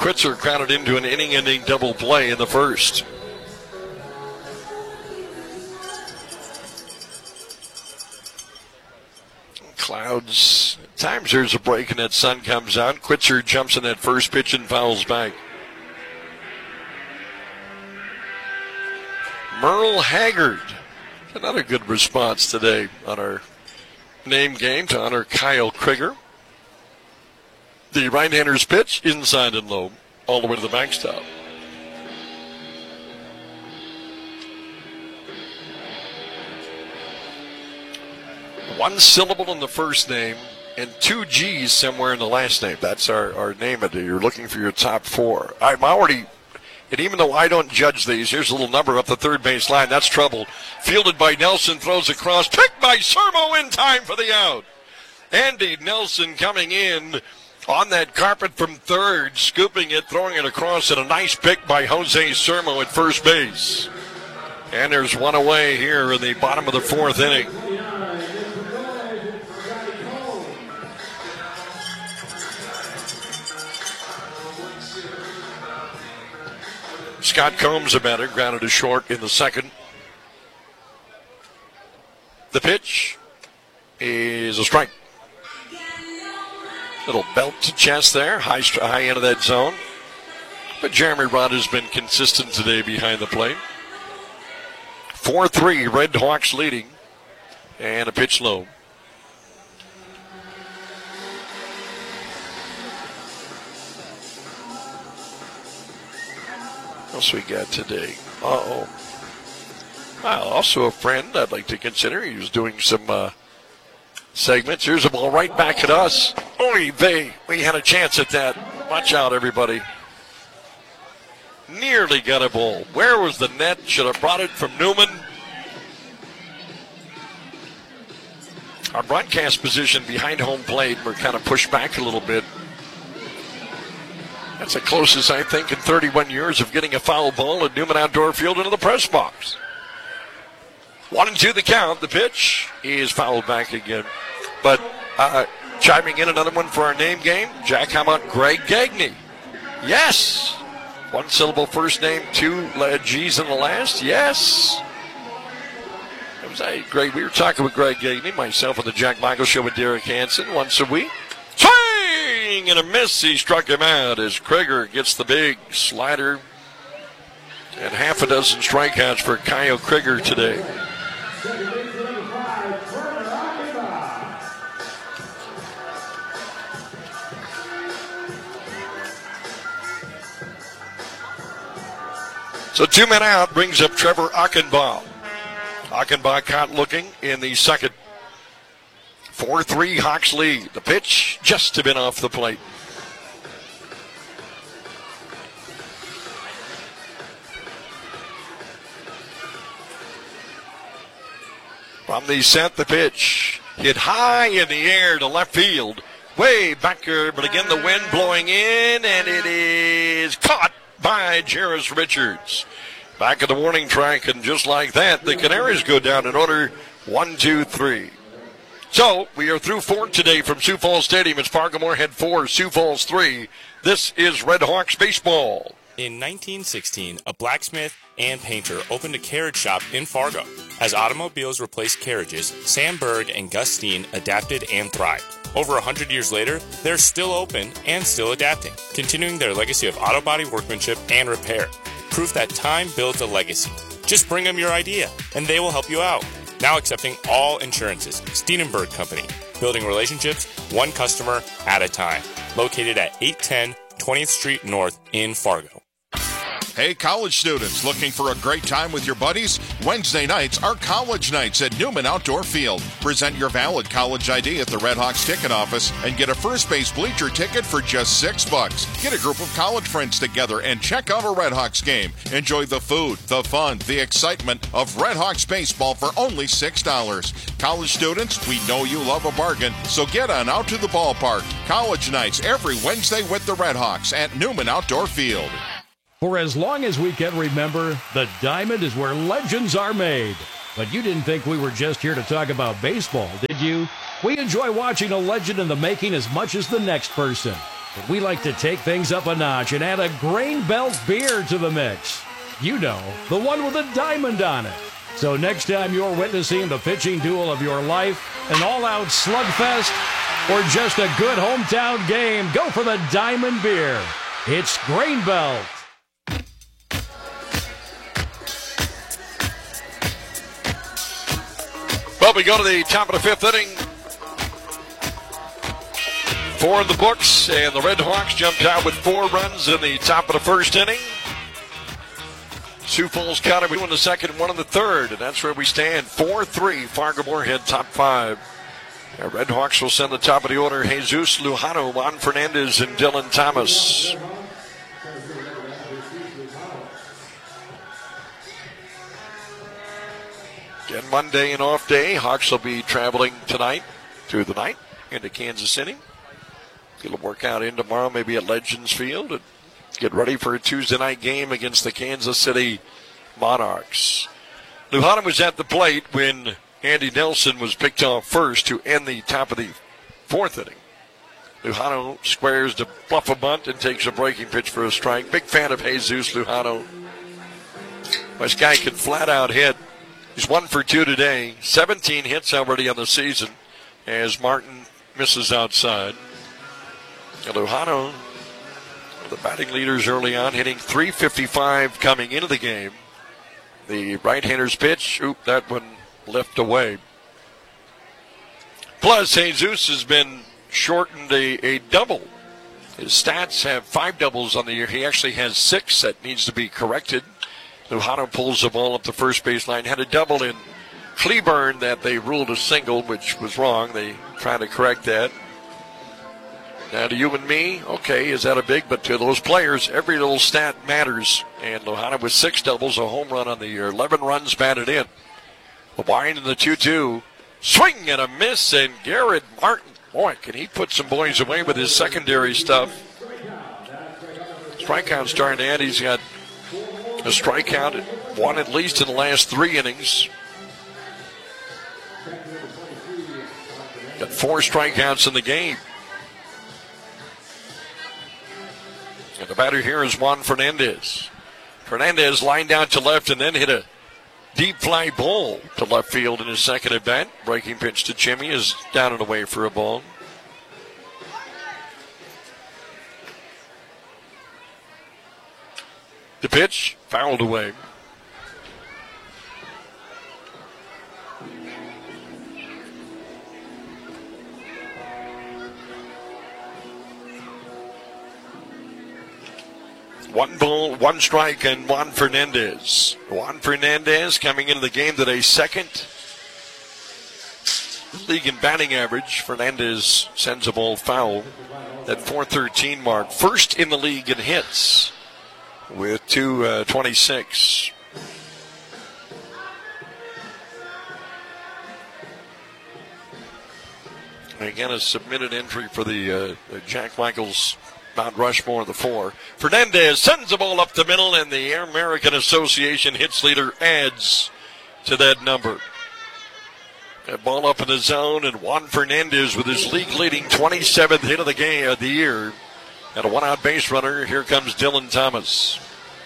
Quitzer grounded into an inning-ending double play in the first. Clouds. At times there's a break and that sun comes out. Quitzer jumps in that first pitch and fouls back. Merle Haggard. Another good response today on our name game to honor Kyle Krieger. The right-hander's pitch, inside and low, all the way to the backstop. One syllable in the first name and 2 G's somewhere in the last name. That's our name of it. You're looking for your top 4. I'm already, and even though I don't judge these, here's a little number up the third base line. That's trouble. Fielded by Nelson, throws across, picked by Sermo in time for the out. Andy Nelson coming in on that carpet from third, scooping it, throwing it across, and a nice pick by Jose Sermo at first base. And there's one away here in the bottom of the fourth inning. Scott Combs, a batter, grounded to short in the second. The pitch is a strike. Little belt to chest there, high end of that zone. But Jeremy Rod has been consistent today behind the plate. 4-3, Red Hawks leading. And a pitch low. What else we got today? Well, also a friend I'd like to consider. He was doing some segments. Here's a ball right back at us. Oy vey, we had a chance at that. Watch out, everybody. Nearly got a ball. Where was the net? Should have brought it from Newman. Our broadcast position behind home plate, we're kind of pushed back a little bit. That's the closest, I think, in 31 years of getting a foul ball at Newman Outdoor Field into the press box. 1-2 the count. The pitch is fouled back again. But chiming in another one for our name game. Jack, how about Greg Gagne? Yes. One syllable first name, 2 G's in the last. Yes. That was great. We were talking with Greg Gagne, myself on the Jack Michael Show with Derek Hansen once a week. Swing and a miss. He struck him out as Krieger gets the big slider. And half a dozen strikeouts for Kyle Krieger today. So 2 men out brings up Trevor Achenbaugh. Achenbaugh caught looking in the second. 4-3 Hawks lead. The pitch just to been off the plate. From the set, the pitch hit high in the air to left field. Way back there, but again the wind blowing in, and it is caught by Jairus Richards. Back at the warning track, and just like that, the Canaries go down in order 1, 2, 3. So, we are through 4 today from Sioux Falls Stadium. It's Fargo-Moorhead 4, Sioux Falls 3. This is Red Hawks baseball. In 1916, a blacksmith and painter opened a carriage shop in Fargo. As automobiles replaced carriages, Sam Berg and Gus Steen adapted and thrived. Over 100 years later, they're still open and still adapting, continuing their legacy of auto body workmanship and repair. Proof that time builds a legacy. Just bring them your idea, and they will help you out. Now accepting all insurances. Steenenberg Company. Building relationships, one customer at a time. Located at 810 20th Street North in Fargo. Hey, college students, looking for a great time with your buddies? Wednesday nights are college nights at Newman Outdoor Field. Present your valid college ID at the Red Hawks ticket office and get a first base bleacher ticket for just $6. Get a group of college friends together and check out a Red Hawks game. Enjoy the food, the fun, the excitement of Red Hawks baseball for only $6. College students, we know you love a bargain, so get on out to the ballpark. College nights every Wednesday with the Red Hawks at Newman Outdoor Field. For as long as we can remember, the Diamond is where legends are made. But you didn't think we were just here to talk about baseball, did you? We enjoy watching a legend in the making as much as the next person. But we like to take things up a notch and add a Grain Belt beer to the mix. You know, the one with a diamond on it. So next time you're witnessing the pitching duel of your life, an all-out slugfest, or just a good hometown game, go for the Diamond Beer. It's Grain Belt. Well, we go to the top of the 5th inning. 4 in the books, and the Red Hawks jumped out with 4 runs in the top of the 1st inning. Sioux Falls County, we won the 2nd, 1 in the 3rd, and that's where we stand. 4-3, Fargo-Moorhead, top 5. The Red Hawks will send the top of the order. Jesus Lujano, Juan Fernandez, and Dylan Thomas. Again, Monday and off day. Hawks will be traveling tonight through the night into Kansas City. It'll work out in tomorrow, maybe at Legends Field, and get ready for a Tuesday night game against the Kansas City Monarchs. Lujano was at the plate when Andy Nelson was picked off first to end the top of the 4th inning. Lujano squares to bluff a bunt and takes a breaking pitch for a strike. Big fan of Jesus Lujano. This guy can flat out hit. He's 1 for 2 today. 17 hits already on the season as Martin misses outside. And Lujano, the batting leaders early on, hitting .355 coming into the game. The right-hander's pitch, that one left away. Plus, Jesus has been shortened a double. His stats have 5 doubles on the year. He actually has 6 that needs to be corrected. Lujano pulls the ball up the first baseline. Had a double in Cleburne that they ruled a single, which was wrong. They tried to correct that. Now to you and me, okay, is that a big? But to those players, every little stat matters. And Lujano with 6 doubles, a home run on the year. 11 runs batted in. The wind in the 2-2. Swing and a miss, and Garrett Martin, boy, can he put some boys away with his secondary stuff. Strikeout starting to add. He's got a strikeout, 1 at least in the last 3 innings. Got 4 strikeouts in the game. And the batter here is Juan Fernandez. Fernandez lined out to left and then hit a deep fly ball to left field in his second at bat. Breaking pitch to Jimmy is down and away for a ball. The pitch fouled away. One ball, 1 strike, and Juan Fernandez. Juan Fernandez coming into the game today, 2nd league in batting average. Fernandez sends a ball foul at .413 mark. 1st in the league in hits with 226. Again, a submitted entry for the Jack Michaels Mount Rushmore, the 4. Fernandez sends the ball up the middle, and the American Association hits leader adds to that number. That ball up in the zone, and Juan Fernandez with his league-leading 27th hit of the game of the year. And a 1-out base runner. Here comes Dylan Thomas.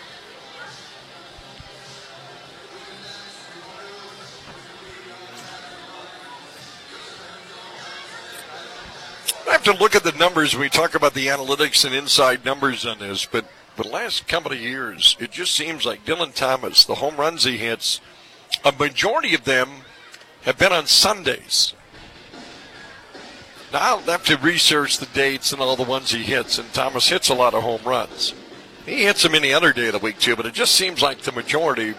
I have to look at the numbers when we talk about the analytics and inside numbers on this, but the last couple of years, it just seems like Dylan Thomas, the home runs he hits, a majority of them have been on Sundays. Now, I'll have to research the dates and all the ones he hits, and Thomas hits a lot of home runs. He hits them any other day of the week, too, but it just seems like the majority.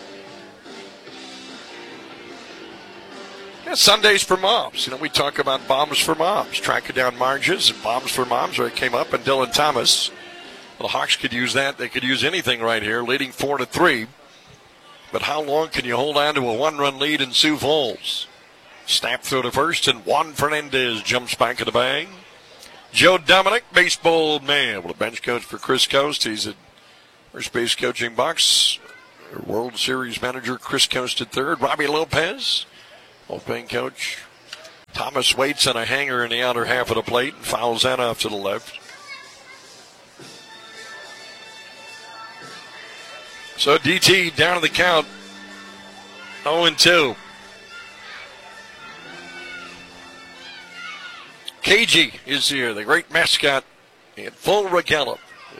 Yeah, Sundays for Moms. You know, we talk about Bombs for Moms, tracking down margins, and Bombs for Moms where it came up, and Dylan Thomas. Well, the Hawks could use that. They could use anything right here, leading 4-3. But how long can you hold on to a 1-run lead in Sioux Falls? Snap through to first, and Juan Fernandez jumps back in the bag. Joe Dominic, baseball man, well, a bench coach for Chris Coast. He's at first base coaching box. World Series manager Chris Coast at third. Robbie Lopez, bullpen coach. Thomas waits on a hanger in the outer half of the plate and fouls that off to the left. So DT down to the count. 0-2. KG is here, the great mascot in full regalia.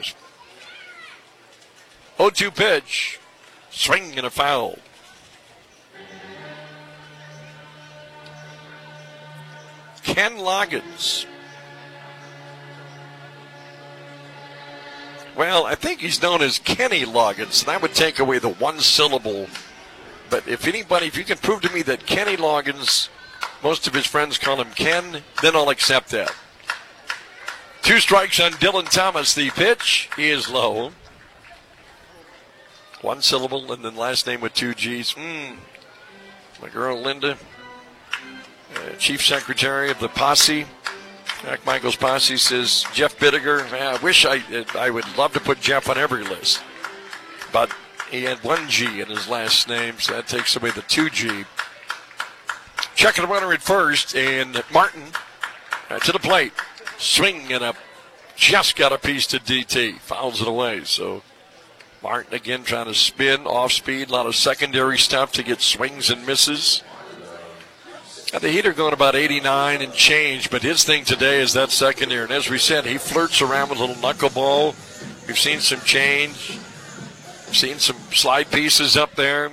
0-2 pitch. Swing and a foul. Ken Loggins. Well, I think he's known as Kenny Loggins. That would take away the one syllable. But if you can prove to me that Kenny Loggins, most of his friends call him Ken, then I'll accept that. 2 strikes on Dylan Thomas. The pitch is low. One syllable and then last name with 2 G's. My girl Linda, Chief Secretary of the Posse, Jack Michael's Posse, says Jeff Bittiger. I wish I would love to put Jeff on every list. But he had 1 G in his last name, so that takes away the 2 G. Checking the runner at first, and Martin to the plate. Swing and just got a piece to DT. Fouls it away. So Martin again trying to spin off speed. A lot of secondary stuff to get swings and misses. Got the heater going about 89 and change, but his thing today is that secondary. And as we said, he flirts around with a little knuckleball. We've seen some change. We've seen some slide pieces up there.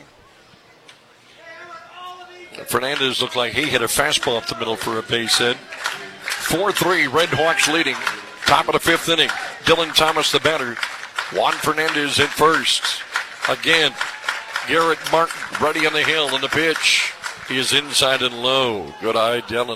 Fernandez looked like he hit a fastball up the middle for a base hit. 4-3, Red Hawks leading. Top of the 5th inning. Dylan Thomas the batter. Juan Fernandez in first. Again, Garrett Martin ready on the hill, and the pitch is inside and low. Good eye, Dylan.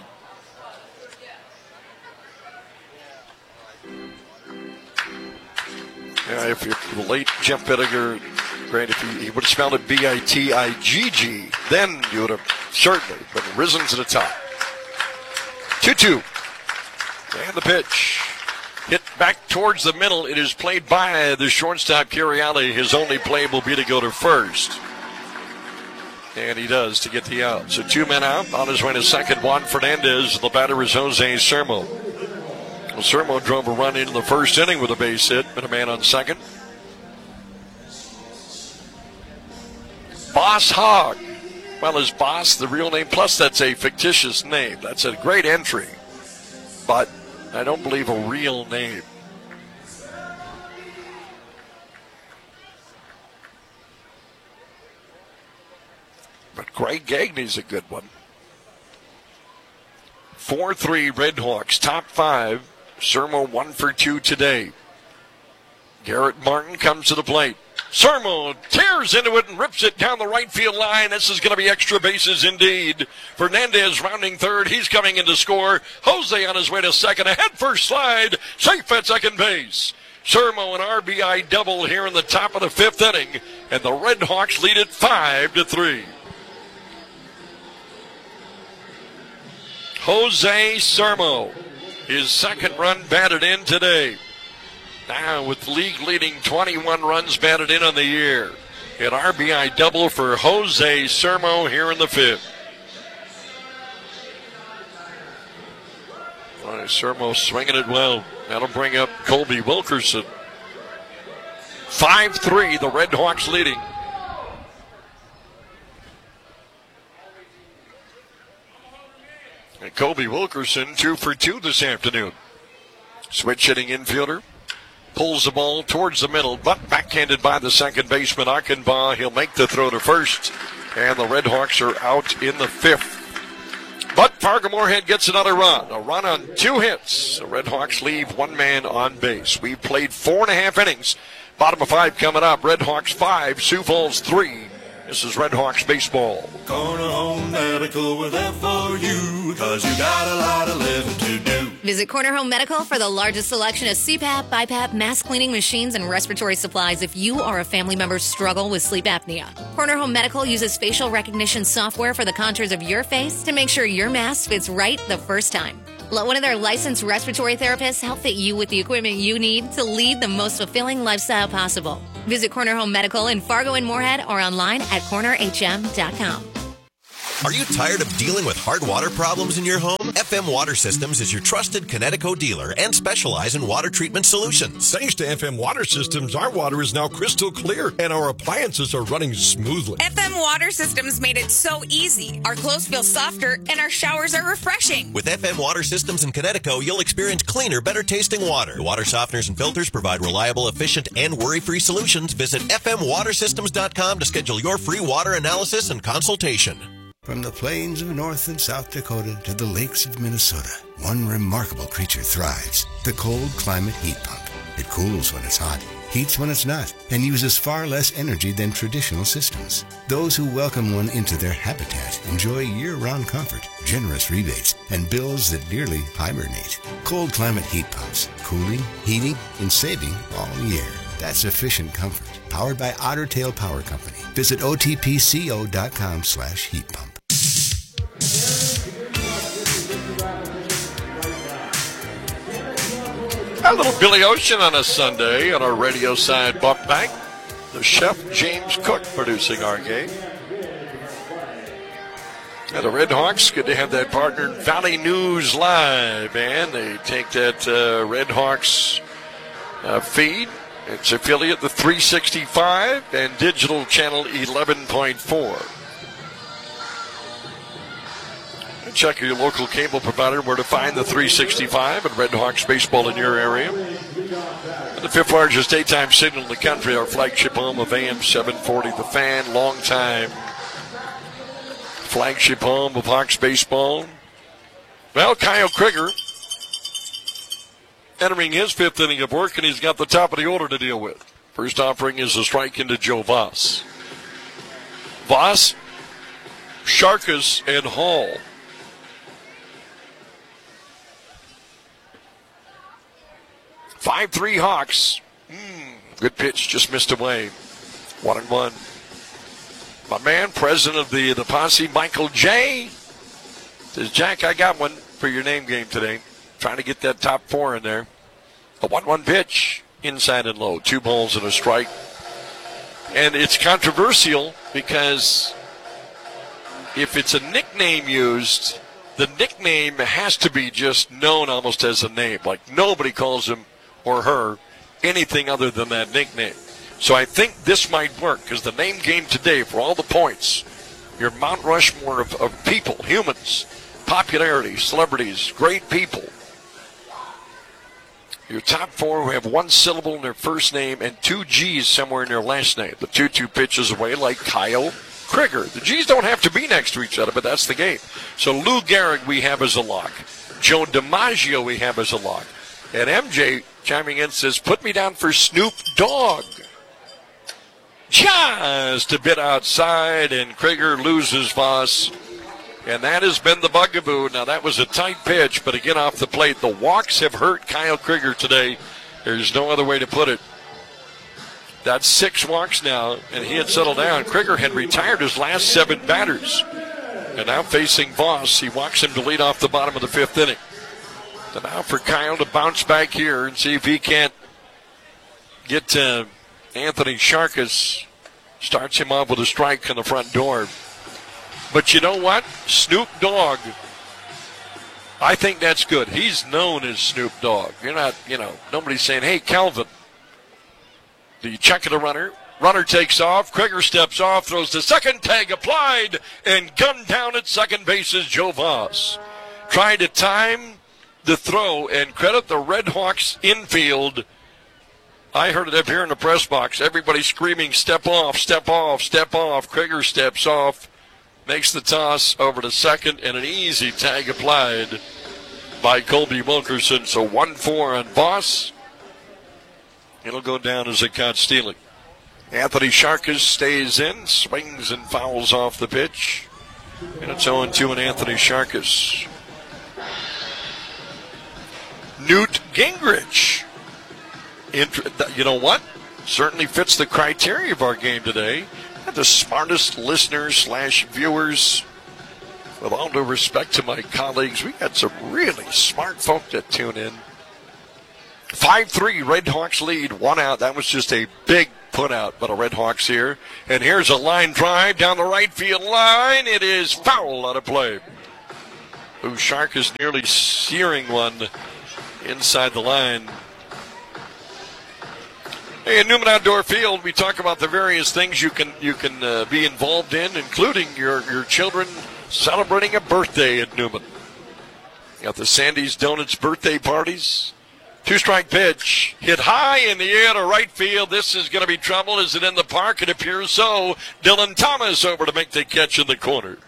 Yeah, if you're the late Jeff Bittiger, great. If he would have spelled it Bittigg, then you would have certainly risen to the top. 2-2. And the pitch. Hit back towards the middle. It is played by the shortstop, Curiali. His only play will be to go to first. And he does to get the out. So 2 men out. On his way to second, Juan Fernandez. The batter is Jose Sermo. Well, Sermo drove a run into the first inning with a base hit and a man on second. Boss Hogg. Well, is Boss the real name? Plus, that's a fictitious name. That's a great entry. But I don't believe a real name. But Greg Gagney's a good one. 4-3 Red Hawks, top 5. Sermo 1 for 2 today. Garrett Martin comes to the plate. Sermo tears into it and rips it down the right field line. This is going to be extra bases indeed. Fernandez rounding third. He's coming in to score. Jose on his way to second. A head first slide. Safe at second base. Sermo an RBI double here in the top of the 5th inning. And the Red Hawks lead it 5-3. Jose Sermo, his second run batted in today. Now with league-leading 21 runs batted in on the year. An RBI double for Jose Sermo here in the 5th. Sermo swinging it well. That'll bring up Colby Wilkerson. 5-3, the Red Hawks leading. And Colby Wilkerson 2 for 2 this afternoon. Switch hitting infielder. Pulls the ball towards the middle, but backhanded by the second baseman, Achenbaugh. He'll make the throw to first, and the Red Hawks are out in the 5th. But Fargo Moorhead gets another run. A run on 2 hits. The Red Hawks leave 1 man on base. We've played 4.5 innings. Bottom of 5 coming up. Red Hawks 5, Sioux Falls 3. This is Red Hawks baseball. Corner Home Medical, we're there for you, cause you got a lot of living to do. Visit Corner Home Medical for the largest selection of CPAP, BiPAP, mask cleaning machines, and respiratory supplies if you or a family member struggle with sleep apnea. Corner Home Medical uses facial recognition software for the contours of your face to make sure your mask fits right the first time. Let one of their licensed respiratory therapists help fit you with the equipment you need to lead the most fulfilling lifestyle possible. Visit Corner Home Medical in Fargo and Moorhead or online at cornerhm.com. Are you tired of dealing with hard water problems in your home? FM Water Systems is your trusted Connecticut dealer and specialize in water treatment solutions. Thanks to FM Water Systems, our water is now crystal clear and our appliances are running smoothly. FM Water Systems made it so easy. Our clothes feel softer and our showers are refreshing. With FM Water Systems in Connecticut, you'll experience cleaner, better tasting water. The water softeners and filters provide reliable, efficient, and worry-free solutions. Visit fmwatersystems.com to schedule your free water analysis and consultation. From the plains of North and South Dakota to the lakes of Minnesota, one remarkable creature thrives, the cold climate heat pump. It cools when it's hot, heats when it's not, and uses far less energy than traditional systems. Those who welcome one into their habitat enjoy year-round comfort, generous rebates, and bills that nearly hibernate. Cold climate heat pumps, cooling, heating, and saving all year. That's efficient comfort. Powered by Otter Tail Power Company. Visit otpco.com/heat pump. A little Billy Ocean on a Sunday on our radio side bump back. The chef James Cook producing our game. And the Red Hawks, good to have that partner, Valley News Live, and they take that Red Hawks feed. Its affiliate, the 365, and digital channel 11.4. Check your local cable provider where to find the 365 and Red Hawks baseball in your area. And the fifth largest daytime signal in the country, our flagship home of AM 740, The Fan, long time flagship home of Hawks baseball. Well, Kyle Krieger entering his fifth inning of work, and he's got the top of the order to deal with. First offering is a strike into Joe Voss. Voss, Sharkus, and Hall. "5-3 Hawks." Good pitch, just missed away. 1-1. My man, president of the posse, Michael J., says, "Jack, I got one for your name game today." Trying to get that top four in there. A 1-1 pitch, inside and low. 2 balls and a strike. And it's controversial because if it's a nickname used, the nickname has to be just known almost as a name. Like nobody calls him or her anything other than that nickname. So I think this might work because the name game today, for all the points, your Mount Rushmore of people, humans, popularity, celebrities, great people. Your top 4 who have 1 syllable in their first name and 2 G's somewhere in their last name. The 2-2 pitches away like Kyle Krieger. The G's don't have to be next to each other, but that's the game. So Lou Gehrig we have as a lock. Joe DiMaggio we have as a lock. And MJ chiming in says, "Put me down for Snoop Dogg." Just a bit outside, and Krieger loses Voss. And that has been the bugaboo. Now, that was a tight pitch, but again, off the plate. The walks have hurt Kyle Krieger today. There's no other way to put it. That's 6 walks now, and he had settled down. Krieger had retired his last 7 batters. And now facing Voss, he walks him to lead off the bottom of the 5th inning. So now for Kyle to bounce back here and see if he can't get Anthony Sharkus. Starts him off with a strike on the front door. But you know what? Snoop Dogg, I think that's good. He's known as Snoop Dogg. You're not, nobody's saying, "Hey, Calvin." The check of the runner. Runner takes off. Krieger steps off, throws the second, tag applied, and gunned down at second base is Joe Voss. Tried to time the throw and credit the Red Hawks infield. I heard it up here in the press box. Everybody screaming, "Step off, step off, step off." Krieger steps off. Makes the toss over to second, and an easy tag applied by Colby Wilkerson. So 1-4 on Voss. It'll go down as a caught stealing. Anthony Sharkus stays in, swings and fouls off the pitch. And it's 0-2 on Anthony Sharkus. Newt Gingrich. You know what? Certainly fits the criteria of our game today. The smartest listeners/viewers. With all due respect to my colleagues, we got some really smart folk that tune in. 5-3, Red Hawks lead, 1 out. That was just a big put out by the Red Hawks here. And here's a line drive down the right field line. It is foul out of play. Shark is nearly searing one inside the line. Hey, at Newman Outdoor Field, we talk about the various things you can be involved in, including your children celebrating a birthday at Newman. You got the Sandy's Donuts birthday parties. 2-strike pitch, hit high in the air to right field. This is going to be trouble. Is it in the park? It appears so. Dylan Thomas over to make the catch in the corner.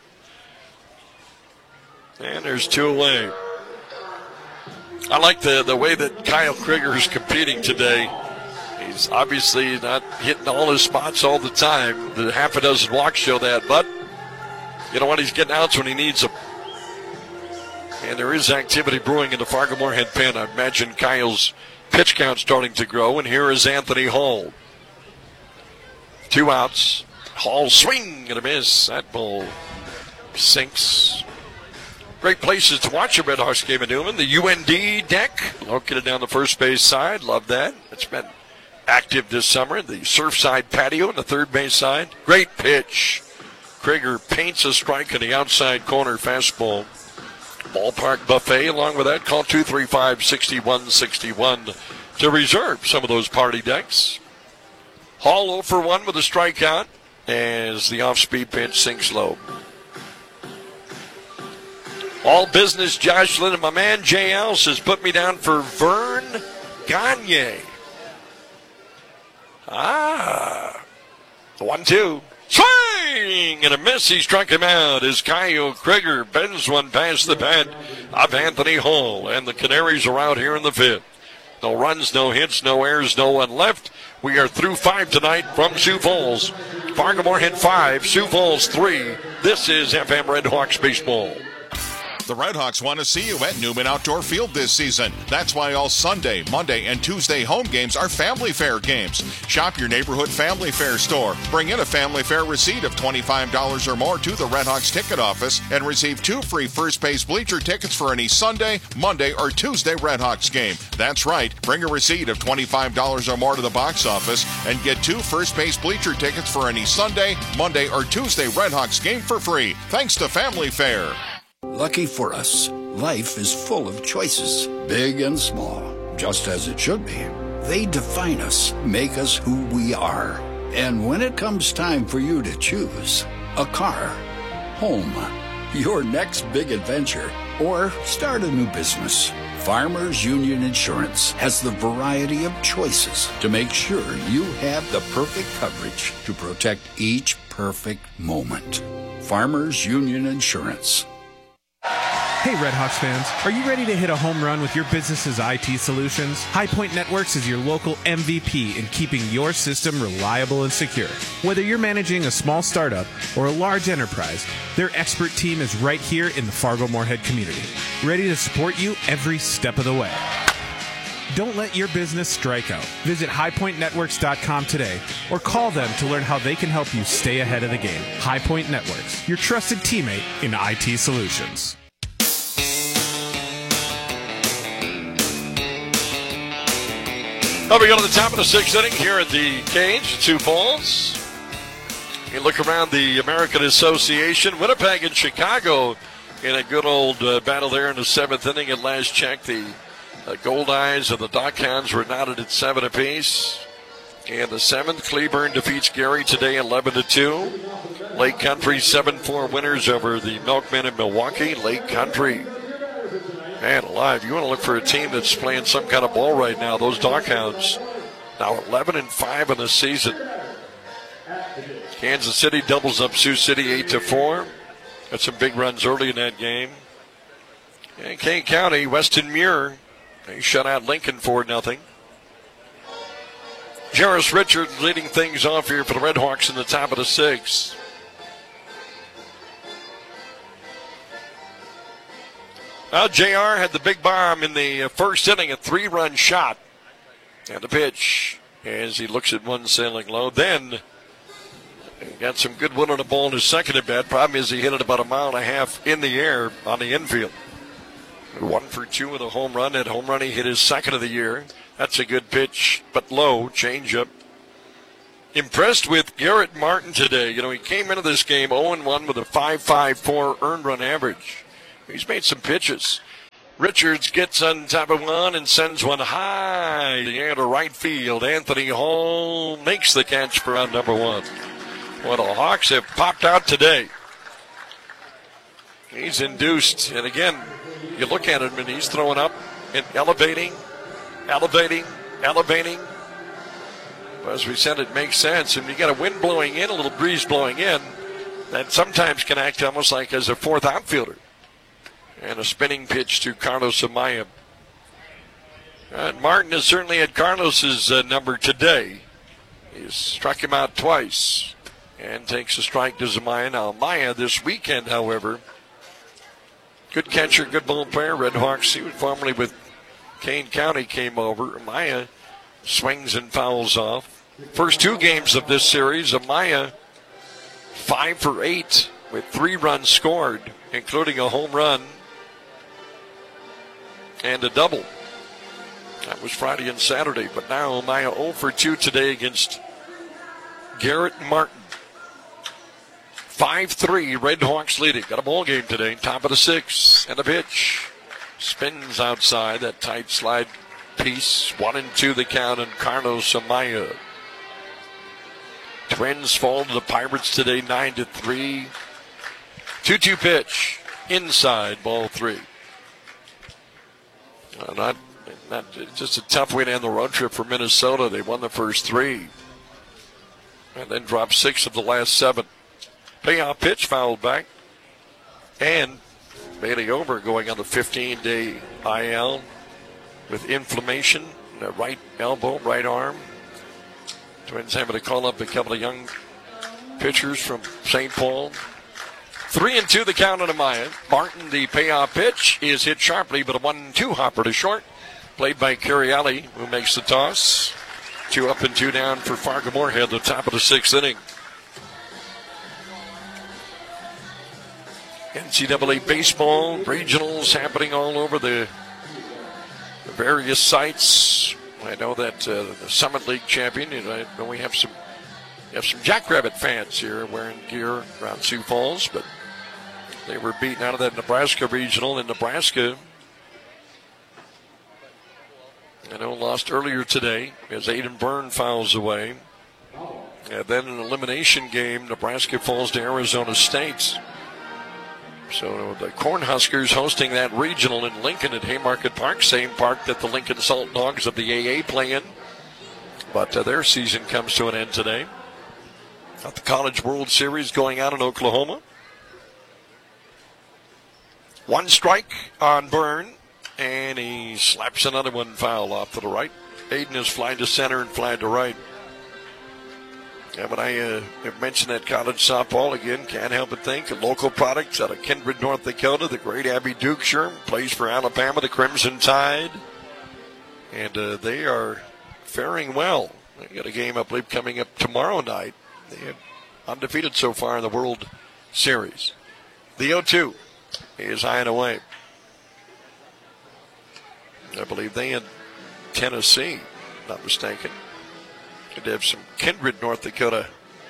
And there's 2 away. I like the way that Kyle Krieger is competing today. He's obviously not hitting all his spots all the time. The half a dozen walks show that, but you know what? He's getting outs when he needs them. And there is activity brewing in the Fargo-Moorhead pen. I imagine Kyle's pitch count starting to grow. And here is Anthony Hall. 2 outs. Hall swing and a miss. That ball sinks. Great places to watch a Red Hawks game at Newman. The UND deck located down the first base side. Love that. It's been active this summer. The Surfside patio on the third base side. Great pitch. Krieger paints a strike in the outside corner fastball. Ballpark buffet along with that. Call 235-6161 to reserve some of those party decks. Hall 0 for 1 with a strikeout as the off-speed pitch sinks low. All business, Josh Lynn, and my man Jay Else has put me down for Vern Gagne. 1-2. Swing and a miss. He struck him out as Kyle Krieger bends one past the bat of Anthony Hall. And the Canaries are out here in the 5th. No runs, no hits, no errors, no one left. We are through 5 tonight from Sioux Falls. Fargo-Moorhead 5, Sioux Falls 3. This is FM Red Hawks Baseball. The Red Hawks want to see you at Newman Outdoor Field this season. That's why all Sunday, Monday, and Tuesday home games are Family Fair games. Shop your neighborhood Family Fair store. Bring in a Family Fair receipt of $25 or more to the Red Hawks ticket office and receive 2 free first base bleacher tickets for any Sunday, Monday, or Tuesday Red Hawks game. That's right. Bring a receipt of $25 or more to the box office and get 2 first base bleacher tickets for any Sunday, Monday, or Tuesday Red Hawks game for free. Thanks to Family Fair. Lucky for us, life is full of choices, big and small, just as it should be. They define us, make us who we are. And when it comes time for you to choose a car, home, your next big adventure, or start a new business, Farmers Union Insurance has the variety of choices to make sure you have the perfect coverage to protect each perfect moment. Farmers Union Insurance. Hey Red Hawks fans, are you ready to hit a home run with your business's IT solutions? High Point Networks is your local MVP in keeping your system reliable and secure. Whether you're managing a small startup or a large enterprise, their expert team is right here in the Fargo-Moorhead community, ready to support you every step of the way. Don't let your business strike out. Visit highpointnetworks.com today or call them to learn how they can help you stay ahead of the game. High Point Networks, your trusted teammate in IT solutions. Well, we go to the top of the 6th inning here at the Cage, Sioux Falls. You look around the American Association, Winnipeg and Chicago in a good old battle there in the 7th inning. At last check, the Gold Eyes and the Dockhounds were knotted at 7 apiece. And the 7th, Cleburne defeats Gary today 11-2. Lake Country 7-4 winners over the Milkmen in Milwaukee. Lake Country. Man alive, you want to look for a team that's playing some kind of ball right now. Those Dockhounds now 11-5 in the season. Kansas City doubles up Sioux City 8-4. Got some big runs early in that game. And Kane County, Weston Muir, they shut out Lincoln 4-0. Jarris Richards leading things off here for the Red Hawks in the top of the 6th. Well, JR had the big bomb in the first inning, a 3-run shot. And the pitch as he looks at one sailing low. Then he got some good wood on the ball in his second at bat. Problem is he hit it about 1.5 miles in the air on the infield. 1 for 2 with a home run. That home run he hit his second of the year. That's a good pitch, but low, changeup. Impressed with Garrett Martin today. You know, he came into this game 0-1 with a 5.54 earned run average. He's made some pitches. Richards gets on top of one and sends one high in the air to right field. Anthony Hall makes the catch for out number one. Well, the Hawks have popped out today. He's induced, and again, you look at him and he's throwing up and elevating. But as we said, it makes sense. And you got a wind blowing in, a little breeze blowing in, that sometimes can act almost like as a fourth outfielder. And a spinning pitch to Carlos Amaya. Martin has certainly had Carlos's number today. He's struck him out twice and takes a strike to Amaya. Now, Amaya this weekend, however, good catcher, good ball player. Red Hawks, he was formerly with Kane County, came over. Amaya swings and fouls off. First two games of this series, Amaya 5 for 8 with 3 runs scored, including a home run and a double. That was Friday and Saturday, but now Amaya 0 for 2 today against Garrett Martin. 5-3, Red Hawks leading. Got a ball game today, top of the 6th, and a pitch. Spins outside, that tight slide piece. 1-2 the count, and Carlos Amaya. Twins fall to the Pirates today, 9-3. 2-2 pitch, inside, ball 3. Not just a tough way to end the road trip for Minnesota. They won the first 3 and then dropped 6 of the last 7. Payoff pitch fouled back, and Bailey Over going on the 15-day IL with inflammation in the right elbow, right arm. Twins having to call up a couple of young pitchers from St. Paul. 3-2 the count on Amaya. Martin, the payoff pitch, is hit sharply, but a 1-2 hopper to short. Played by Cariali, who makes the toss. 2 up and 2 down for Fargo-Moorhead, the top of the 6th inning. NCAA baseball, regionals happening all over the various sites. I know that the Summit League champion, and I know we have some Jackrabbit fans here wearing gear around Sioux Falls, but they were beaten out of that Nebraska regional in Nebraska. I know lost earlier today as Aiden Byrne fouls away. And then an elimination game, Nebraska falls to Arizona State. So the Cornhuskers hosting that regional in Lincoln at Haymarket Park, same park that the Lincoln Salt Dogs of the AA play in. But their season comes to an end today. Got the College World Series going on in Oklahoma. 1 strike on Byrne, and he slaps another one foul off to the right. Aiden is flying to center and flying to right. Yeah, but I have mentioned that college softball again. Can't help but think of local products out of Kindred, North Dakota. The great Abby Dukeshire plays for Alabama, the Crimson Tide. And they are faring well. They got a game, I believe, coming up tomorrow night. They are undefeated so far in the World Series. The 0-2 is high and away. I believe they in Tennessee, not mistaken. Could have some Kindred, North Dakota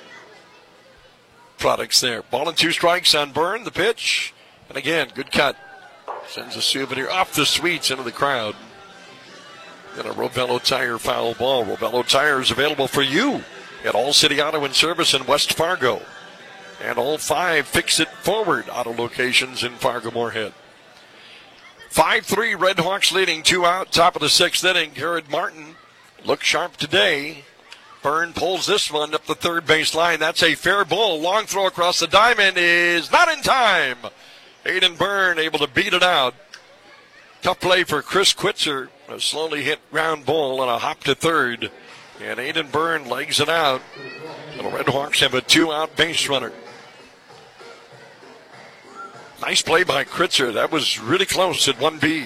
products there. Ball and 2 strikes on Byrne, the pitch. And again, good cut. Sends a souvenir off the sweets into the crowd. And a Rovello Tire foul ball. Rovello Tire is available for you at All City Auto and Service in West Fargo. And all 5 Fix It Forward auto locations in Fargo-Moorhead. 5-3, Red Hawks leading, 2 out, top of the 6th inning. Garrett Martin looks sharp today. Byrne pulls this one up the third base line. That's a fair ball. Long throw across the diamond is not in time. Aiden Byrne able to beat it out. Tough play for Chris Quitzer. A slowly hit ground ball and a hop to third. And Aiden Byrne legs it out. And the Red Hawks have a 2-out base runner. Nice play by Kritzer. That was really close at 1B.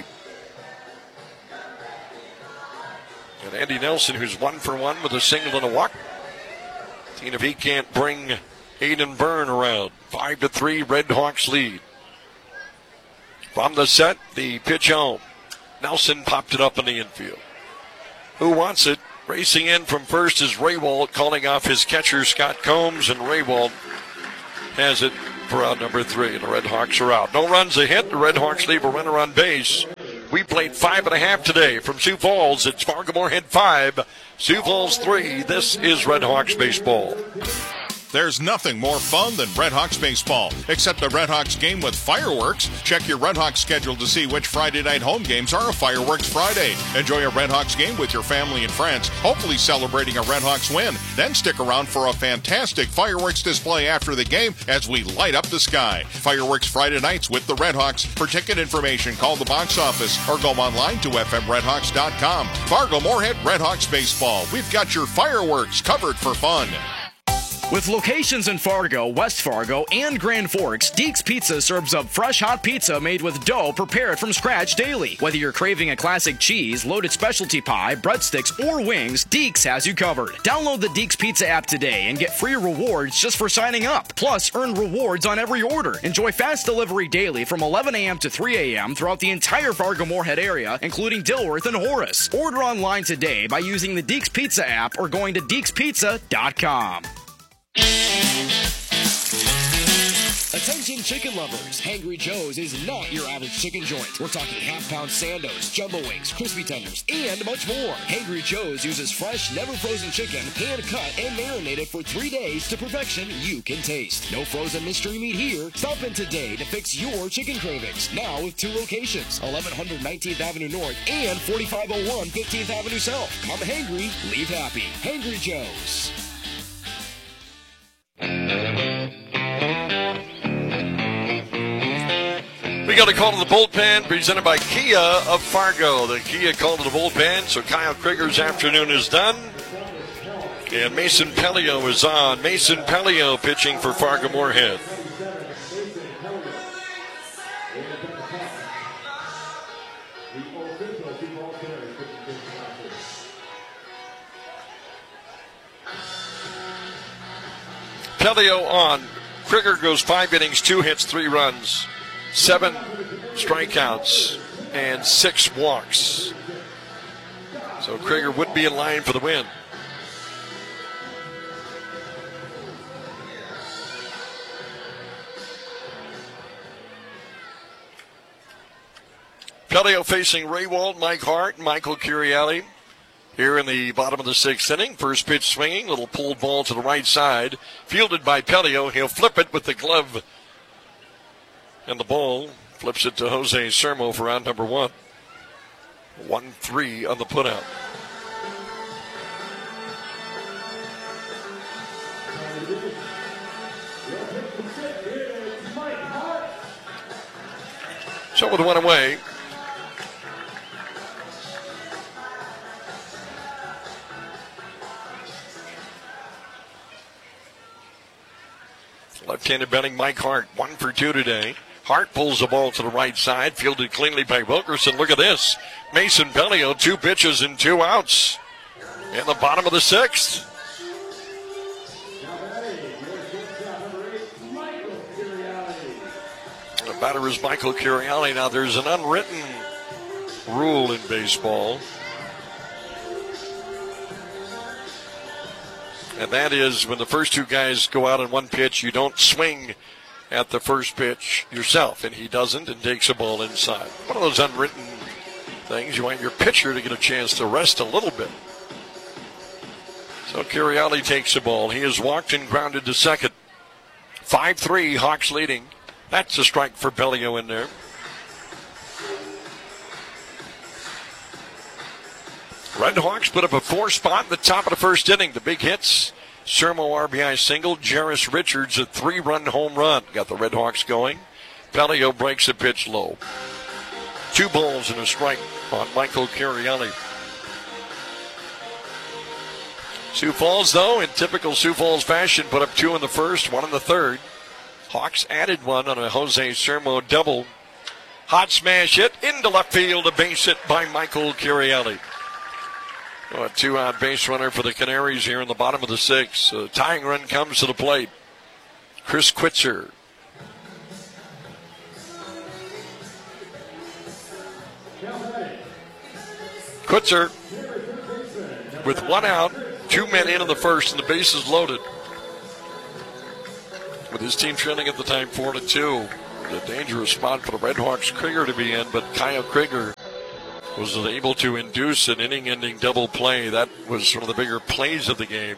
And Andy Nelson, who's 1 for 1 with a single and a walk. Seeing if he can't bring Aiden Byrne around. 5-3, Red Hawks lead. From the set, the pitch home. Nelson popped it up in the infield. Who wants it? Racing in from first is Raywald, calling off his catcher, Scott Combs, and Raywald has it for out number 3. The Red Hawks are out. No runs a hit. The Red Hawks leave a runner on base. We played 5.5 today from Sioux Falls. It's Fargo-Moorhead 5, Sioux Falls 3. This is Red Hawks baseball. There's nothing more fun than Red Hawks baseball, except the Red Hawks game with fireworks. Check your Red Hawks schedule to see which Friday night home games are a Fireworks Friday. Enjoy a Red Hawks game with your family and friends, hopefully celebrating a Red Hawks win. Then stick around for a fantastic fireworks display after the game as we light up the sky. Fireworks Friday nights with the Red Hawks. For ticket information, call the box office or go online to fmredhawks.com. Fargo-Moorhead Red Hawks baseball. We've got your fireworks covered for fun. With locations in Fargo, West Fargo, and Grand Forks, Deeks Pizza serves up fresh hot pizza made with dough prepared from scratch daily. Whether you're craving a classic cheese, loaded specialty pie, breadsticks, or wings, Deeks has you covered. Download the Deeks Pizza app today and get free rewards just for signing up. Plus, earn rewards on every order. Enjoy fast delivery daily from 11 a.m. to 3 a.m. throughout the entire Fargo-Moorhead area, including Dilworth and Horace. Order online today by using the Deeks Pizza app or going to deekspizza.com. Attention chicken lovers, Hangry Joe's is not your average chicken joint. We're talking half-pound sandos, jumbo wings, crispy tenders, and much more. Hangry Joe's uses fresh, never-frozen chicken, hand-cut and marinated for 3 days to perfection you can taste. No frozen mystery meat here. Stop in today to fix your chicken cravings. Now with 2 locations, 1100 19th Avenue North and 4501 15th Avenue South. Come hangry, leave happy. Hangry Joe's. We got a call to the bullpen presented by Kia of Fargo. The Kia call to the bullpen, so Kyle Krieger's afternoon is done. And Mason Pelio is on. Mason Pelio pitching for Fargo-Moorhead. Pelio on. Krieger goes 5 innings, 2 hits, 3 runs, 7 strikeouts, and 6 walks. So Krieger would be in line for the win. Pelio facing Raywald, Mike Hart, Michael Curielli. Here in the bottom of the 6th inning, first pitch swinging, little pulled ball to the right side, fielded by Pelio. He'll flip it with the glove, and the ball flips it to Jose Sermo for round number 1. 1-3 on the putout. So with 1 away, left-handed batting Mike Hart, 1 for 2 today. Hart pulls the ball to the right side, fielded cleanly by Wilkerson. Look at this. Mason Pelio, 2 pitches and 2 outs in the bottom of the 6th. The batter is Michael Curielli. Now, there's an unwritten rule in baseball, and that is when the first 2 guys go out on 1 pitch, you don't swing at the first pitch yourself, and he doesn't and takes a ball inside. One of those unwritten things. You want your pitcher to get a chance to rest a little bit. So Curielli takes the ball. He is walked and grounded to second. 5-3, Hawks leading. That's a strike for Pelio in there. Red Hawks put up a 4 spot in the top of the 1st inning. The big hits: Sermo RBI single, Jarris Richards a 3-run home run. Got the Red Hawks going. Pelio breaks a pitch low. 2 balls and a strike on Michael Curielli. Sioux Falls, though, in typical Sioux Falls fashion, put up 2 in the 1st, 1 in the 3rd. Hawks added 1 on a Jose Sermo double. Hot smash hit into left field, a base hit by Michael Curielli. A 2-out base runner for the Canaries here in the bottom of the 6th. A tying run comes to the plate. Chris Quitzer. Quitzer with 1 out, 2 men in the first, and the bases loaded. With his team trailing at the time 4-2. A dangerous spot for the Red Hawks Krieger to be in, but Kyle Krieger was able to induce an inning-ending double play. That was one of the bigger plays of the game.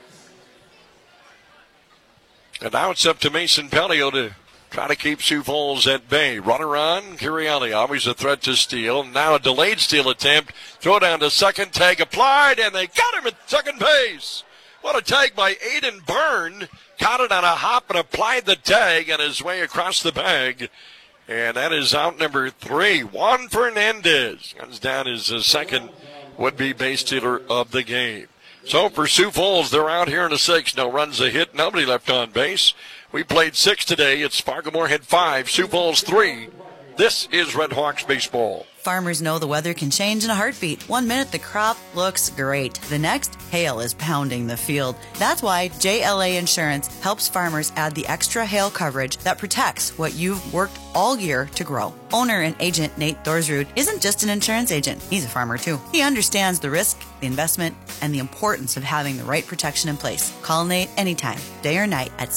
And now it's up to Mason Pelio to try to keep Sioux Falls at bay. Runner on, Curielli, always a threat to steal. Now a delayed steal attempt. Throw down to second, tag applied, and they got him at second base. What a tag by Aiden Byrne. Caught it on a hop and applied the tag on his way across the bag. And that is out number 3. Juan Fernandez comes down as the second would-be base stealer of the game. So for Sioux Falls, they're out here in the 6th. No runs, a hit, nobody left on base. We played 6 today. It's Fargo-Moorhead 5, Sioux Falls 3. This is Red Hawks baseball. Farmers know the weather can change in a heartbeat. 1 minute the crop looks great. The next, hail is pounding the field. That's why JLA Insurance helps farmers add the extra hail coverage that protects what you've worked all year to grow. Owner and agent Nate Thorsrud isn't just an insurance agent. He's a farmer too. He understands the risk, the investment, and the importance of having the right protection in place. Call Nate anytime, day or night at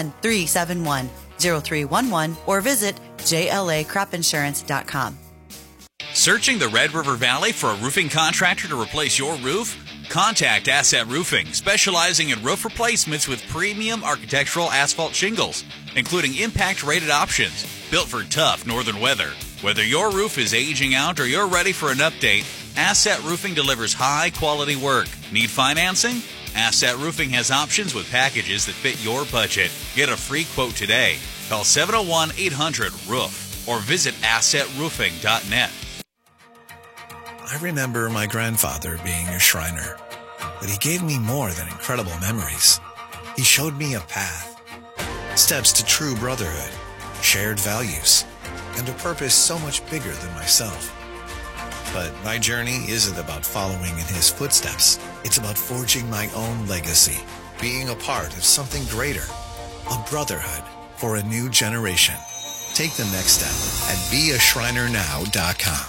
701-371-0311 or visit JLAcropinsurance.com. Searching the Red River Valley for a roofing contractor to replace your roof? Contact Asset Roofing, specializing in roof replacements with premium architectural asphalt shingles, including impact-rated options, built for tough northern weather. Whether your roof is aging out or you're ready for an update, Asset Roofing delivers high-quality work. Need financing? Asset Roofing has options with packages that fit your budget. Get a free quote today. Call 701-800-ROOF or visit assetroofing.net. I remember my grandfather being a Shriner, but he gave me more than incredible memories. He showed me a path, steps to true brotherhood, shared values, and a purpose so much bigger than myself. But my journey isn't about following in his footsteps. It's about forging my own legacy, being a part of something greater, a brotherhood for a new generation. Take the next step at beashrinernow.com.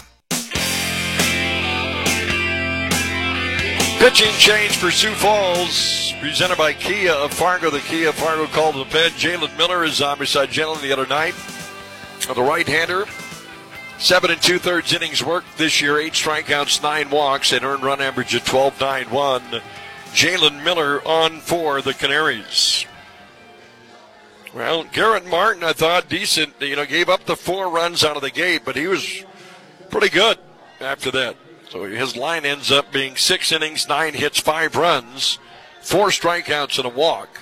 Pitching change for Sioux Falls, presented by Kia of Fargo. The Kia of Fargo called to the pen. Jalen Miller is on beside Jalen the other night. The right-hander, 7 2/3 innings worked this year, 8 strikeouts, 9 walks, and earned run average of 12.91. Jalen Miller on for the Canaries. Well, Garrett Martin, I thought, decent. Gave up the 4 runs out of the gate, but he was pretty good after that. So his line ends up being 6 innings, 9 hits, 5 runs, 4 strikeouts, and a walk.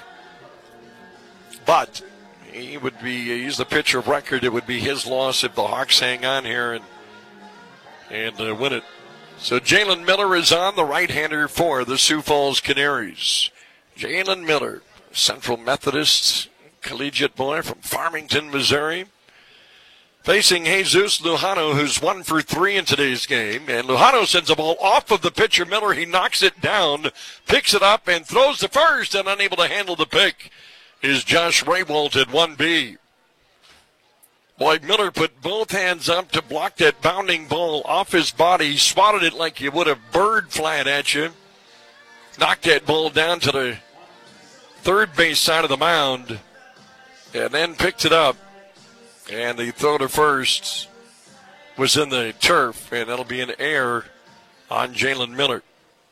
But he's the pitcher of record. It would be his loss if the Hawks hang on here and win it. So Jalen Miller is on, the right-hander for the Sioux Falls Canaries. Jalen Miller, Central Methodist collegiate boy from Farmington, Missouri. Facing Jesus Lujano, who's 1 for 3 in today's game. And Lujano sends a ball off of the pitcher, Miller. He knocks it down, picks it up, and throws to first, and unable to handle the pick is Josh Raywalt at 1B. Boy, Miller put both hands up to block that bounding ball off his body. He swatted it like you would a bird flying at you. Knocked that ball down to the third base side of the mound, and then picked it up. And the throw to first was in the turf, and that'll be an error on Jalen Miller.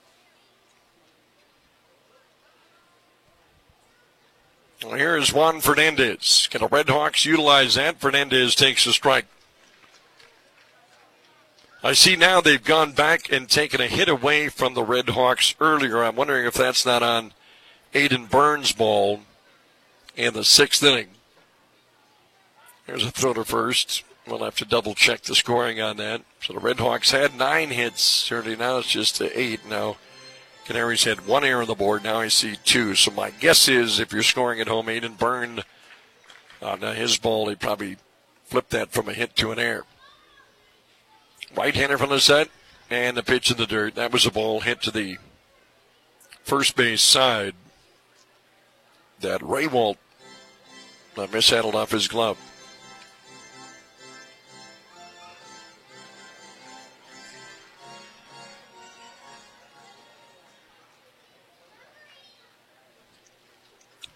Well, here is Juan Fernandez. Can the Red Hawks utilize that? Fernandez takes a strike. I see now they've gone back and taken a hit away from the Red Hawks earlier. I'm wondering if that's not on Aiden Burns' ball in the 6th inning. There's a throw to first. We'll have to double check the scoring on that. So the Red Hawks had 9 hits. Certainly now it's just 8. Now Canaries had 1 error on the board. Now I see 2. So my guess is if you're scoring at home, Aiden Byrne, on his ball, he probably flipped that from a hit to an error. Right-hander from the set, and the pitch in the dirt. That was a ball hit to the first base side that Raywalt mishandled off his glove.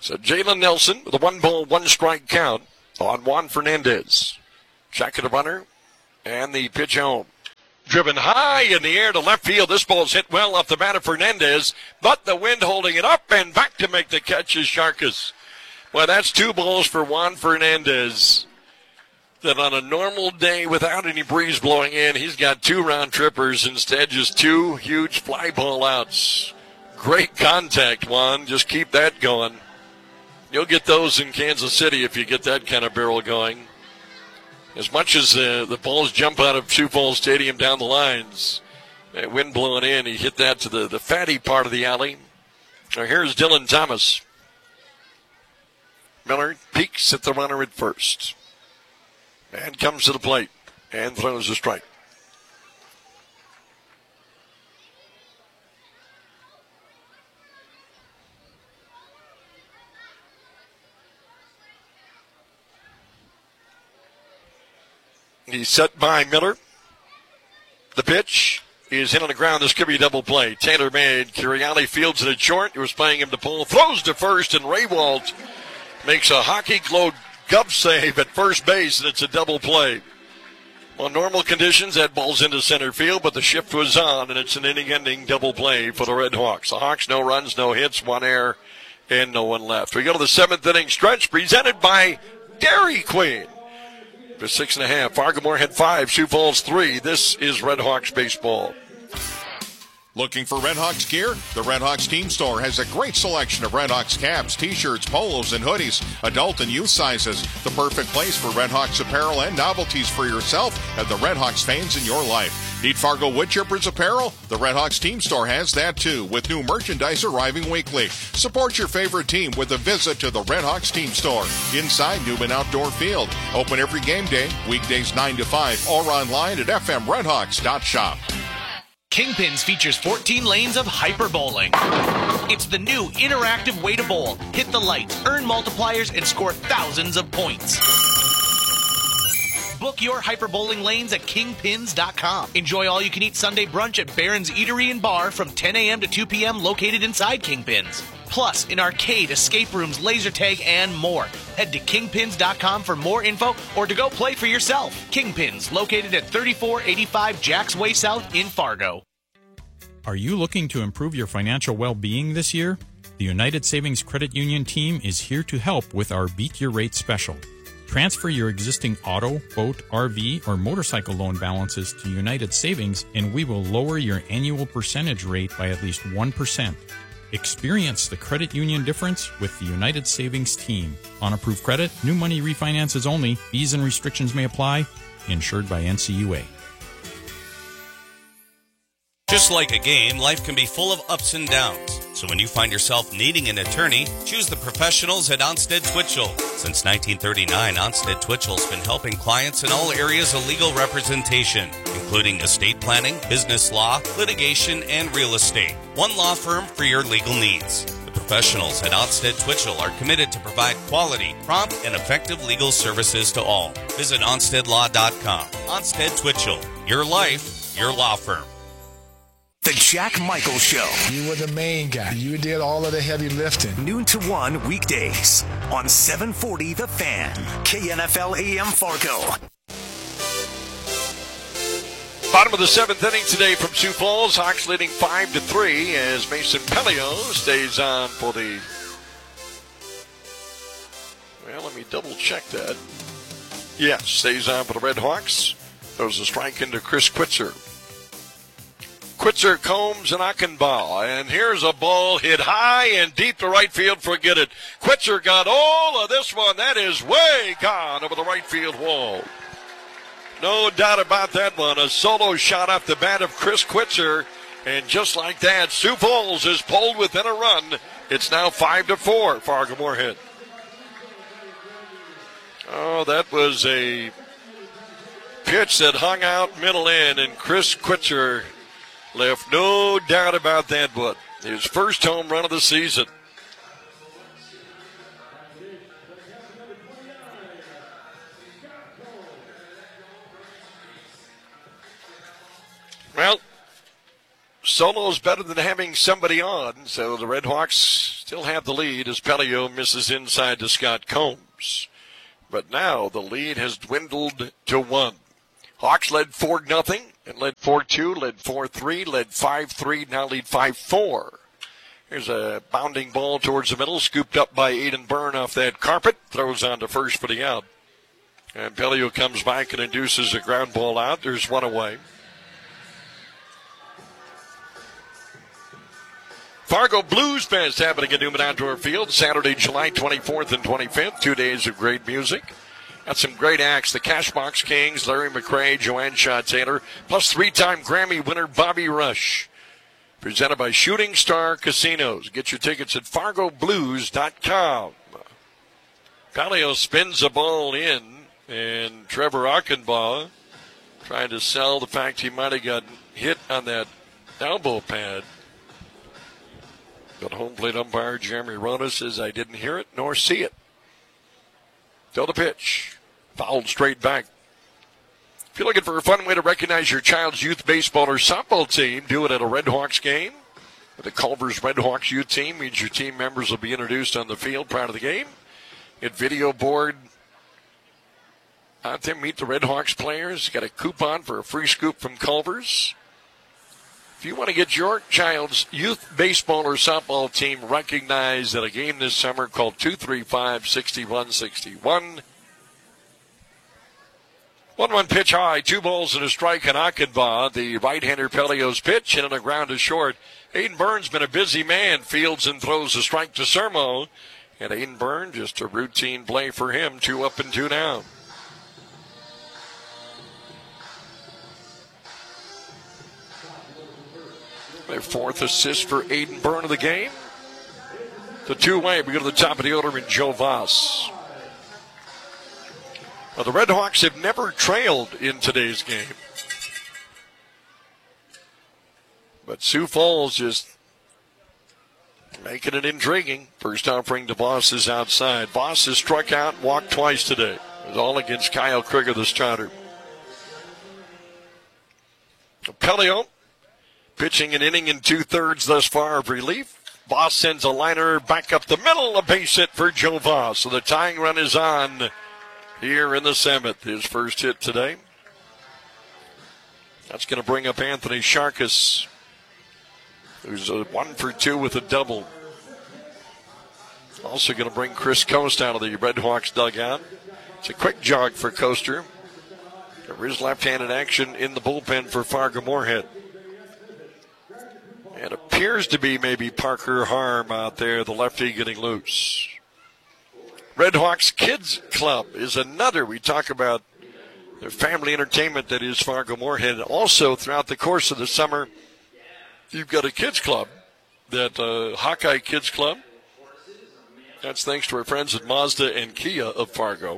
So Jalen Nelson with a 1-ball, 1-strike count on Juan Fernandez. Check of the runner, and the pitch home. Driven high in the air to left field. This ball's hit well off the bat of Fernandez, but the wind holding it up and back to make the catch is Sharkus. Well, that's 2 balls for Juan Fernandez. That on a normal day without any breeze blowing in, he's got 2 round trippers. Instead, just 2 huge fly ball outs. Great contact, Juan. Just keep that going. You'll get those in Kansas City if you get that kind of barrel going. As much as the balls jump out of Sioux Falls Stadium down the lines, that wind blowing in, he hit that to the fatty part of the alley. Now here's Dylan Thomas. Miller peeks at the runner at first. And comes to the plate and throws a strike. He's set by Miller. The pitch is hit on the ground. This could be a double play. Taylor made. Curiali fields it at short. He was playing him to pull. Throws to first, and Raywald makes a hockey glove save at first base, and it's a double play. On normal conditions, that ball's into center field, but the shift was on, and it's an inning-ending double play for the Red Hawks. The Hawks, no runs, no hits, 1 error, and no one left. We go to the 7th inning stretch presented by Dairy Queen. For 6.5. Fargo-Moorhead 5, Sioux Falls 3. This is Red Hawks baseball. Looking for Red Hawks gear? The Red Hawks Team Store has a great selection of Red Hawks caps, t-shirts, polos, and hoodies, adult and youth sizes. The perfect place for Red Hawks apparel and novelties for yourself and the Red Hawks fans in your life. Need Fargo Woodchippers apparel? The Red Hawks Team Store has that too, with new merchandise arriving weekly. Support your favorite team with a visit to the Red Hawks Team Store inside Newman Outdoor Field. Open every game day, weekdays 9 to 5, or online at fmredhawks.shop. Kingpins features 14 lanes of hyper bowling. It's the new interactive way to bowl. Hit the lights, earn multipliers, and score thousands of points. Book your hyper bowling lanes at kingpins.com. Enjoy all-you-can-eat Sunday brunch at Barron's Eatery and Bar from 10 a.m. to 2 p.m. located inside Kingpins. Plus, an arcade, escape rooms, laser tag, and more. Head to kingpins.com for more info or to go play for yourself. Kingpins, located at 3485 Jacks Way South in Fargo. Are you looking to improve your financial well-being this year? The United Savings Credit Union team is here to help with our Beat Your Rate special. Transfer your existing auto, boat, RV, or motorcycle loan balances to United Savings, and we will lower your annual percentage rate by at least 1%. Experience the credit union difference with the United Savings team. On approved credit, new money refinances only. Fees and restrictions may apply. Insured by NCUA. Just like a game, life can be full of ups and downs. So when you find yourself needing an attorney, choose the professionals at Onsted Twitchell. Since 1939, Onsted Twitchell's been helping clients in all areas of legal representation, including estate planning, business law, litigation, and real estate. One law firm for your legal needs. The professionals at Onsted Twitchell are committed to provide quality, prompt, and effective legal services to all. Visit OnstedLaw.com. Onsted Twitchell. Your life, your law firm. The Jack Michael Show. You were the main guy. You did all of the heavy lifting. Noon to 1 weekdays on 740 The Fan. KNFL AM Fargo. Bottom of the 7th inning today from Sioux Falls. Hawks leading 5-3 as Mason Pelio stays on for the... Well, let me double check that. Yes, stays on for the Red Hawks. Throws a strike into Chris Quitzer. Quitzer, Combs, and Achenbach. And here's a ball hit high and deep to right field. Forget it. Quitzer got all of this one. That is way gone over the right field wall. No doubt about that one. A solo shot off the bat of Chris Quitzer. And just like that, Sioux Falls is pulled within a run. It's now 5-4, Fargo-Moorhead. Oh, that was a pitch that hung out middle in, and Chris Quitzer left no doubt about that one. His first home run of the season. Well, solo's better than having somebody on, so the Red Hawks still have the lead as Pelio misses inside to Scott Combs. But now the lead has dwindled to 1. Hawks led 4-0, and led 4-2, led 4-3, led 5-3, now lead 5-4. Here's a bounding ball towards the middle, scooped up by Aiden Byrne off that carpet, throws on to first for the out. And Pelio comes back and induces a ground ball out. There's one away. Fargo Blues Fest happening at Newman Outdoor Field Saturday, July 24th and 25th. 2 days of great music. Got some great acts. The Cashbox Kings, Larry McRae, Joanne Shaw-Taylor, plus 3-time Grammy winner Bobby Rush. Presented by Shooting Star Casinos. Get your tickets at FargoBlues.com. Pelio spins the ball in, and Trevor Achenbaugh trying to sell the fact he might have gotten hit on that elbow pad. But home plate umpire Jeremy Rona says, I didn't hear it nor see it. To the pitch. Fouled straight back. If you're looking for a fun way to recognize your child's youth baseball or softball team, do it at a Red Hawks game. The Culver's Red Hawks youth team means your team members will be introduced on the field prior to the game. Get video board out there, meet the Red Hawks players. Got a coupon for a free scoop from Culver's. If you want to get your child's youth baseball or softball team recognized at a game this summer, call 235-6161. 1-1 pitch high, 2 balls and a strike on Achenbaugh. The right-hander Pelio's pitch, and on the ground is short. Aiden Burns been a busy man. Fields and throws a strike to Sermo. And Aiden Burns, just a routine play for him. 2 up and 2 down. Their 4th assist for Aiden Byrne of the game. The 2-way, we go to the top of the order in Joe Voss. Well, the Red Hawks have never trailed in today's game. But Sioux Falls just making it intriguing. First offering to Voss is outside. Voss has struck out and walked twice today. It was all against Kyle Krieger, the starter. Pelio pitching an inning in 2/3 thus far of relief. Voss sends a liner back up the middle, a base hit for Joe Voss. So the tying run is on here in the 7th. His first hit today. That's going to bring up Anthony Sharkus, who's 1 for 2 with a double. Also going to bring Chris Coast out of the Red Hawks dugout. It's a quick jog for Coaster. There is left-handed action in the bullpen for Fargo Moorhead. It appears to be maybe Parker Harm out there, the lefty getting loose. Red Hawks Kids Club is another. We talk about the family entertainment that is Fargo Moorhead. Also, throughout the course of the summer, you've got a kids club, that Hawkeye Kids Club. That's thanks to our friends at Mazda and Kia of Fargo.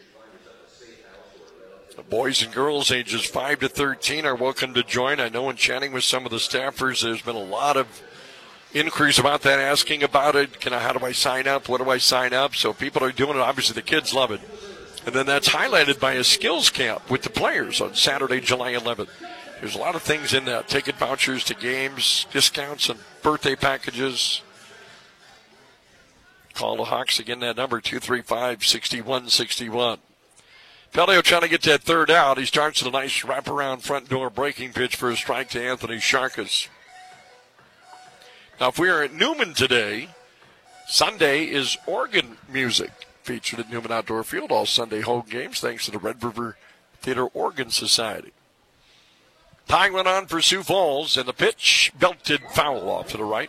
The boys and girls ages 5 to 13 are welcome to join. I know in chatting with some of the staffers, there's been a lot of inquiries about that, asking about it. How do I sign up? What do I sign up? So people are doing it. Obviously, the kids love it. And then that's highlighted by a skills camp with the players on Saturday, July 11th. There's a lot of things in that. Ticket vouchers to games, discounts and birthday packages. Call the Hawks again, that number, 235-6161. Pelio trying to get that third out. He starts with a nice wraparound front door breaking pitch for a strike to Anthony Sharkus. Now, if we are at Newman today, Sunday is organ music featured at Newman Outdoor Field. All Sunday home games thanks to the Red River Theater Organ Society. Tying run on for Sioux Falls, and the pitch belted foul off to the right.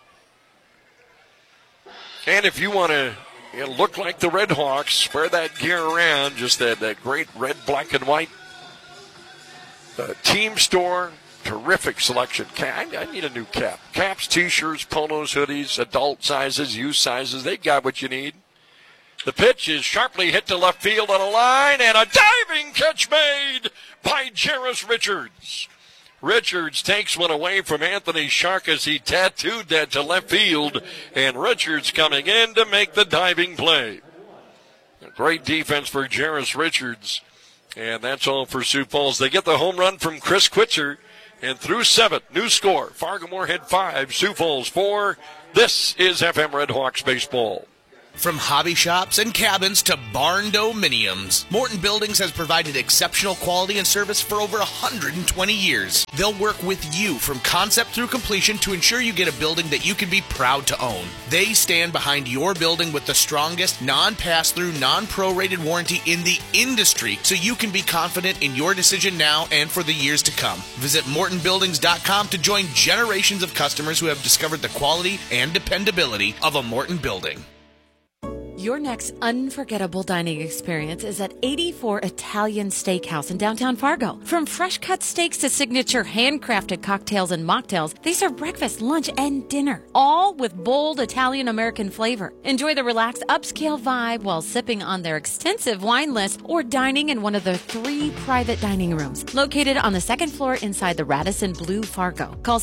And if you want to look like the Red Hawks, wear that gear around, just that great red, black, and white. The team store, terrific selection. I need a new cap. Caps, T-shirts, polos, hoodies, adult sizes, youth sizes. They got what you need. The pitch is sharply hit to left field on a line, and a diving catch made by Jarris Richards. Richards takes one away from Anthony Sharkus. He tattooed that to left field, and Richards coming in to make the diving play. A great defense for Jarris Richards, and that's all for Sioux Falls. They get the home run from Chris Quitzer. and through 7. New score, Fargo-Moorhead 5, Sioux Falls 4. This is FM Red Hawks baseball. From hobby shops and cabins to barn dominiums, Morton Buildings has provided exceptional quality and service for over 120 years. They'll work with you from concept through completion to ensure you get a building that you can be proud to own. They stand behind your building with the strongest non-pass-through, non-prorated warranty in the industry, so you can be confident in your decision now and for the years to come. Visit MortonBuildings.com to join generations of customers who have discovered the quality and dependability of a Morton building. Your next unforgettable dining experience is at 84 Italian Steakhouse in downtown Fargo. From fresh-cut steaks to signature handcrafted cocktails and mocktails, they serve breakfast, lunch, and dinner, all with bold Italian-American flavor. Enjoy the relaxed upscale vibe while sipping on their extensive wine list or dining in one of their 3 private dining rooms located on the 2nd floor inside the Radisson Blu Fargo. Call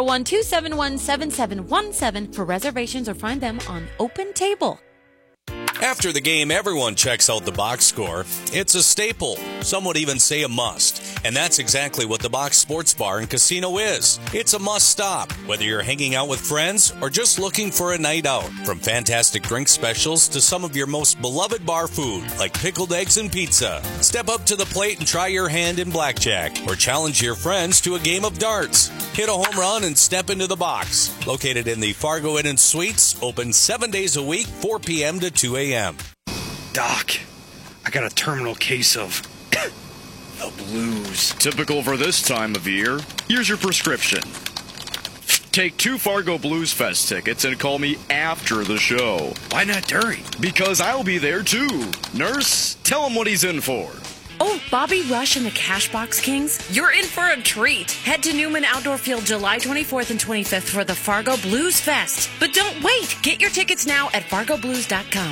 701-271-7717 for reservations or find them on Open Table. After the game, everyone checks out the box score. It's a staple. Some would even say a must. And that's exactly what the Box Sports Bar and Casino is. It's a must stop, whether you're hanging out with friends or just looking for a night out. From fantastic drink specials to some of your most beloved bar food, like pickled eggs and pizza. Step up to the plate and try your hand in blackjack, or challenge your friends to a game of darts. Hit a home run and step into the box. Located in the Fargo Inn and Suites, open 7 days a week, 4 p.m. to 2 a.m. Doc, I got a terminal case of the blues. Typical for this time of year. Here's your prescription. Take 2 Fargo Blues Fest tickets and call me after the show. Why not during? Because I'll be there too. Nurse, tell him what he's in for. Oh, Bobby Rush and the Cashbox Kings? You're in for a treat. Head to Newman Outdoor Field July 24th and 25th for the Fargo Blues Fest. But don't wait. Get your tickets now at fargoblues.com.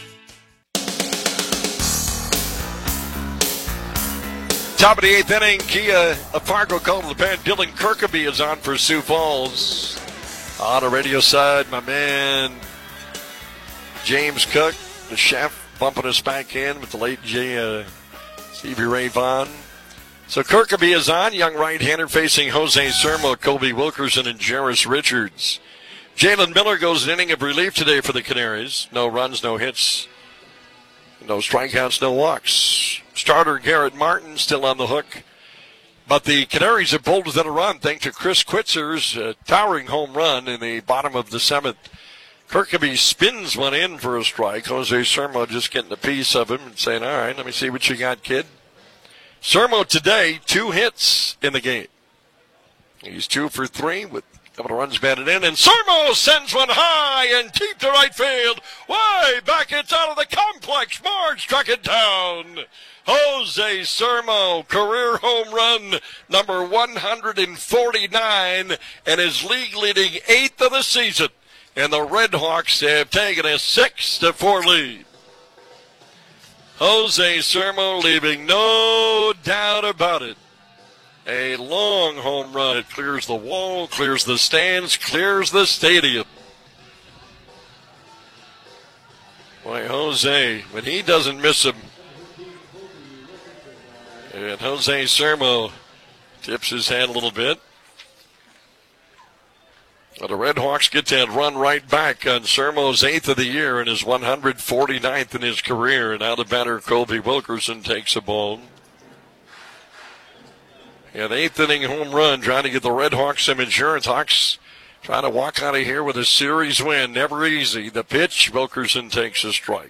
Top of the 8th inning, Kia of Fargo called to the pen. Dylan Kirkaby is on for Sioux Falls. On the radio side, my man James Cook, the chef, bumping us back in with the late Stevie Ray Vaughan. So Kirkaby is on, young right-hander facing Jose Sermo, Colby Wilkerson, and Jarris Richards. Jalen Miller goes an inning of relief today for the Canaries. No runs, no hits, no strikeouts, no walks. Starter Garrett Martin still on the hook. But the Canaries have pulled within a run thanks to Chris Quitzer's towering home run in the bottom of the 7th. Kirkaby spins one in for a strike. Jose Sermo just getting a piece of him and saying, all right, let me see what you got, kid. Sermo today, 2 hits in the game. He's 2 for 3 with a couple of runs batted in. And Sermo sends one high and deep to right field. Way back, it's out of the complex. Marge struck it down. Jose Sermo, career home run number 149 and his league-leading 8th of the season. And the Red Hawks have taken a 6-4 lead. Jose Sermo leaving no doubt about it. A long home run. It clears the wall, clears the stands, clears the stadium. Boy, Jose, when he doesn't miss him, and Jose Sermo tips his hand a little bit. Well, the Red Hawks get that run right back on Sermo's 8th of the year and his 149th in his career. And now the batter, Colby Wilkerson, takes a ball. An 8th inning home run trying to get the Red Hawks some insurance. Hawks trying to walk out of here with a series win. Never easy. The pitch, Wilkerson takes a strike.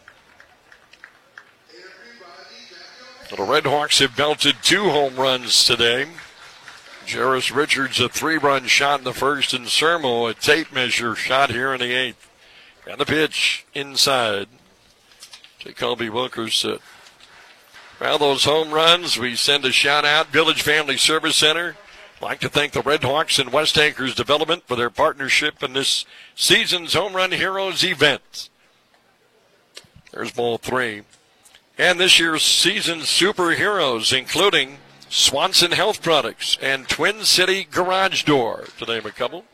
The Red Hawks have belted 2 home runs today. Jarris Richards, a 3-run shot in the first, and Sermo, a tape measure shot here in the 8th. And the pitch inside to Colby Wilkerson. Well, those home runs, we send a shout out. Village Family Service Center. I'd like to thank the Red Hawks and West Acres Development for their partnership in this season's Home Run Heroes event. There's ball 3. And this year's season's superheroes, including Swanson Health Products and Twin City Garage Door, to name a couple.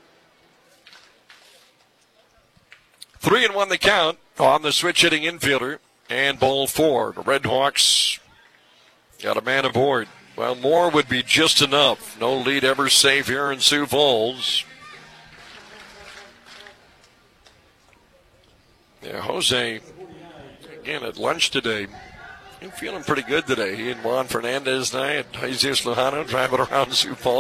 3-1 the count on the switch-hitting infielder, and ball 4. The Red Hawks got a man aboard. Well, more would be just enough. No lead ever safe here in Sioux Falls. Yeah, Jose, again, at lunch today, he's feeling pretty good today. He and Juan Fernandez and I and Jesus Lujano driving around Sioux Falls.